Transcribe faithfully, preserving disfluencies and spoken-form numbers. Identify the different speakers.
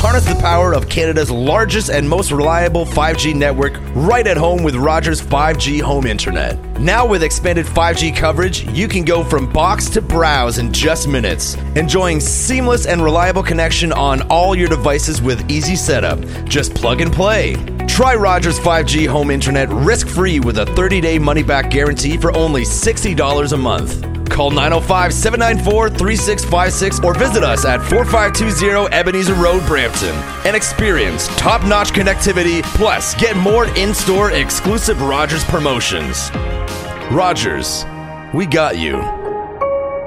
Speaker 1: Harness the power of Canada's largest and most reliable five G network right at home with Rogers five G Home Internet. Now with expanded five G coverage, you can go from box to browse in just minutes, enjoying seamless and reliable connection on all your devices with easy setup. Just plug and play. Try Rogers five G Home Internet risk-free with a thirty-day money-back guarantee for only sixty dollars a month. Call nine oh five, seven nine four, three six five six or visit us at forty-five twenty Ebenezer Road, Brampton, and experience top-notch connectivity, plus get more in-store exclusive Rogers promotions. Rogers, we got you.